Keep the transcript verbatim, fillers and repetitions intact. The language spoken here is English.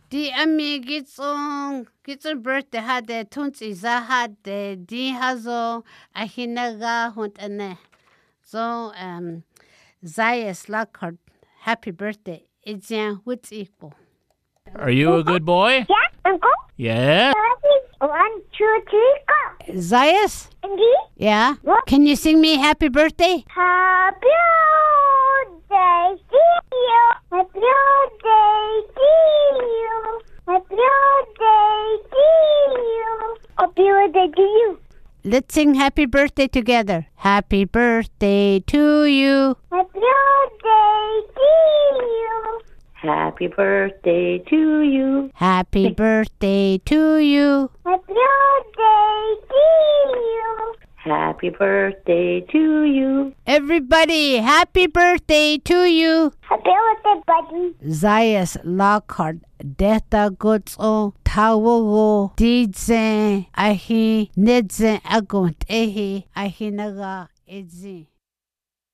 Di ami gitsong gitsong birthday hade tunts iza hade di hazo ahinaga huntane. So um Zayas Lockhart, happy birthday. Ijian what's equal. Are you a good boy? Yeah, Uncle. Yeah. One, two, three, go. Zayas? Andy? Yeah? What? Can you sing me happy birthday? Happy birthday to you. Happy birthday to you. Happy birthday to you. Happy birthday to you. Let's sing happy birthday together. Happy birthday to you. Happy birthday to you. Happy birthday to you. Happy birthday to you. Happy birthday to you. Happy birthday to you. Everybody, happy birthday to you. Happy birthday, buddy. Zayas Lockhart, Deta Gotso, Tawogo, Didze, Ahi, Nedze Agunt Ehi, Ahinaga, Edzi.